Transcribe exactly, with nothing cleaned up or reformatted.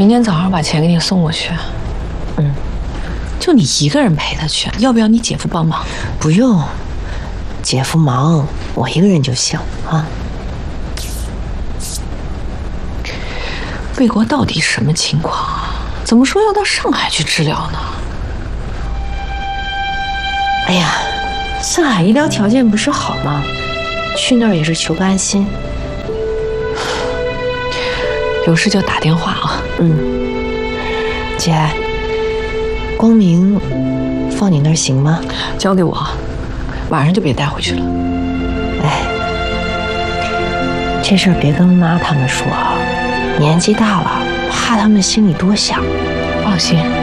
明天早上把钱给你送过去。 嗯， 就你一个人陪他去，要不要你姐夫帮忙？ 不用，姐夫忙，我一个人就行啊。 魏国到底什么情况啊？怎么说要到上海去治疗呢？ 哎呀，上海医疗条件不是好吗？去那儿也是求个安心。 有事就打电话啊。 嗯，姐，光明放你那儿行吗？ 交给我，晚上就别带回去了。 哎，这事儿别跟妈他们说啊，年纪大了，怕他们心里多想。 放心。